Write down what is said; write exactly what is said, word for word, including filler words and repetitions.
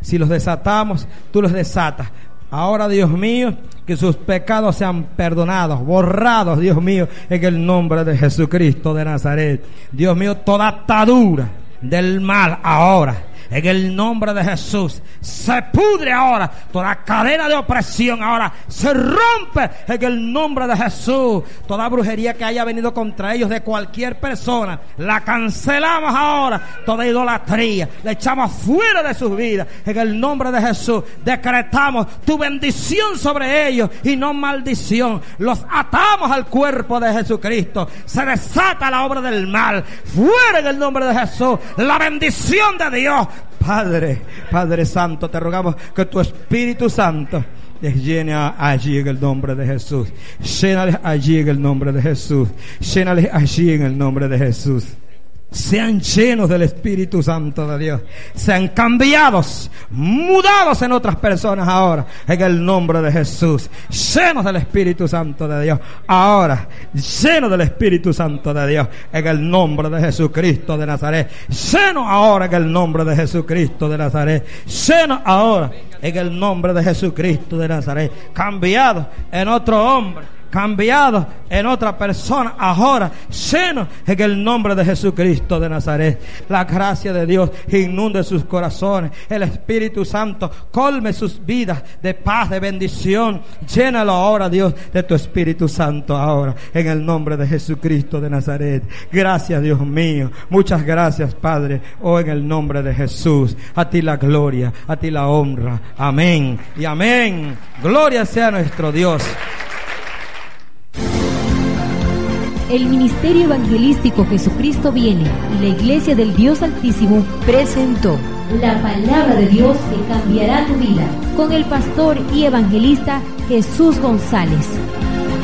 Si los desatamos, tú los desatas. Ahora, Dios mío, que sus pecados sean perdonados, borrados, Dios mío, en el nombre de Jesucristo de Nazaret. Dios mío, toda atadura del mal ahora, en el nombre de Jesús, se pudre ahora. Toda cadena de opresión ahora se rompe en el nombre de Jesús. Toda brujería que haya venido contra ellos de cualquier persona, la cancelamos ahora. Toda idolatría la echamos fuera de sus vidas en el nombre de Jesús. Decretamos tu bendición sobre ellos y no maldición. Los atamos al cuerpo de Jesucristo. Se desata la obra del mal fuera en el nombre de Jesús. La bendición de Dios. Padre, Padre Santo, te rogamos que tu Espíritu Santo les llene allí en el nombre de Jesús. Llénales allí en el nombre de Jesús. Llénales allí en el nombre de Jesús. Sean llenos del Espíritu Santo de Dios. Sean cambiados, mudados en otras personas ahora, en el nombre de Jesús. Llenos del Espíritu Santo de Dios ahora. Llenos del Espíritu Santo de Dios, en el nombre de Jesucristo de Nazaret. Llenos ahora en el nombre de Jesucristo de Nazaret. Llenos ahora en el nombre de Jesucristo de Nazaret. Cambiados en otro hombre, cambiados en otra persona ahora, llenos en el nombre de Jesucristo de Nazaret. La gracia de Dios inunde sus corazones. El Espíritu Santo colme sus vidas de paz, de bendición. Llénalo ahora, Dios, de tu Espíritu Santo ahora, en el nombre de Jesucristo de Nazaret. Gracias, Dios mío. Muchas gracias, Padre. Oh, en el nombre de Jesús. A ti la gloria, a ti la honra. Amén y amén. Gloria sea nuestro Dios. El Ministerio Evangelístico Jesucristo Viene y la Iglesia del Dios Altísimo presentó la palabra de Dios que cambiará tu vida con el pastor y evangelista Jesús González.